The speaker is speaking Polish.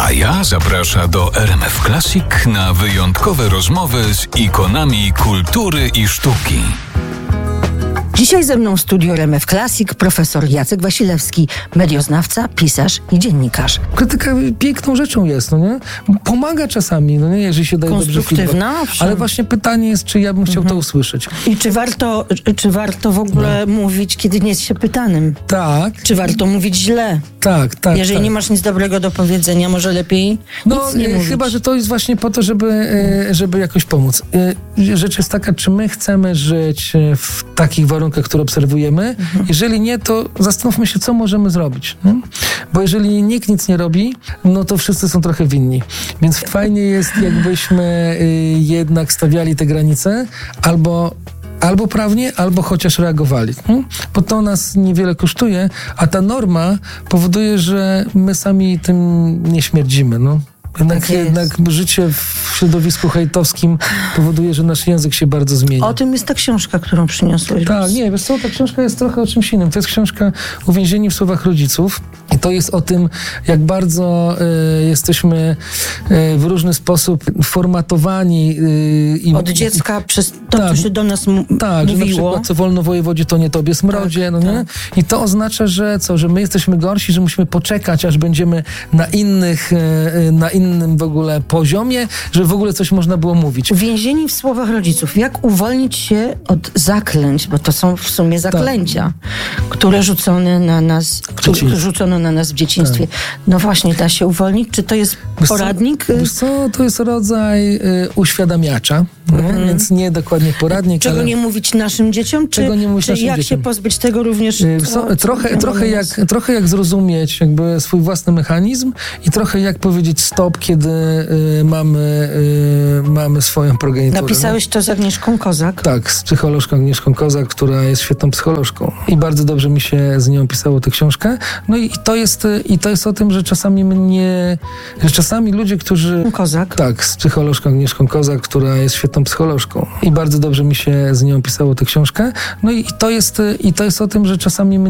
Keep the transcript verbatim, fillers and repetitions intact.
A ja zaprasza do R M F Classic na wyjątkowe rozmowy z ikonami kultury i sztuki. Dzisiaj ze mną w studiu R M F Classic profesor Jacek Wasilewski, medioznawca, pisarz i dziennikarz. Krytyka piękną rzeczą jest, no nie? Pomaga czasami, no nie? Jeżeli się daje dobrze konstruktywna, feedback. Ale właśnie pytanie jest, czy ja bym chciał mhm. to usłyszeć. I czy warto, czy warto w ogóle no. mówić, kiedy nie jest się pytanym? Tak. Czy warto mówić źle? Tak, tak. Jeżeli tak. nie masz nic dobrego do powiedzenia, może lepiej No, nic nie mówić. chyba, że to jest właśnie po to, żeby, żeby jakoś pomóc. Rzecz jest taka, czy my chcemy żyć w takich warunkach, które obserwujemy. Mhm. Jeżeli nie, to zastanówmy się, co możemy zrobić. Nie? Bo jeżeli nikt nic nie robi, no to wszyscy są trochę winni. Więc fajnie jest, jakbyśmy jednak stawiali te granice, albo Albo prawnie, albo chociaż reagowali. Hmm? Bo to nas niewiele kosztuje, a ta norma powoduje, że my sami tym nie śmierdzimy. No. Jednak, tak jednak życie w środowisku hejtowskim powoduje, że nasz język się bardzo zmienia. O tym jest ta książka, którą przyniosłeś. Tak, nie, wiesz co, ta książka jest trochę o czymś innym. To jest książka Uwięzieni w słowach rodziców i to jest o tym, jak bardzo y, jesteśmy y, w różny sposób formatowani. Y, i, Od dziecka przez to, tak, co się do nas m- tak, mówiło. że na przykład co wolno wojewodzie, to nie tobie smrodzie, tak, no nie? Tak. I to oznacza, że co, że my jesteśmy gorsi, że musimy poczekać, aż będziemy na innych, y, na innych innym w ogóle poziomie, żeby w ogóle coś można było mówić. Uwięzieni w słowach rodziców. Jak uwolnić się od zaklęć, bo to są w sumie zaklęcia, tak. które rzucone na nas, które rzucono na nas w dzieciństwie. Tak. No właśnie, da się uwolnić? Czy to jest wiesz poradnik? Co, wiesz co, to jest rodzaj y, uświadamiacza, mm. więc nie dokładnie poradnik. Czego ale... nie mówić naszym dzieciom? Czy, Czego nie mówić czy naszym jak dzieciom? się pozbyć tego również? Y, co, trochę, trochę, jak, trochę jak zrozumieć jakby swój własny mechanizm i trochę jak powiedzieć stop, kiedy y, mamy, y, mamy swoją progeniturę. Napisałeś no? to z Agnieszką Kozak? Tak, z psycholożką Agnieszką Kozak, która jest świetną psycholożką. I bardzo dobrze mi się z nią pisało tę książkę. No i to jest, i to jest o tym, że czasami mnie, że czasami ludzie, którzy... Kozak? Tak, z psycholożką Agnieszką Kozak, która jest świetną psycholożką. I bardzo dobrze mi się z nią pisało tę książkę. No i to jest, i to jest o tym, że czasami my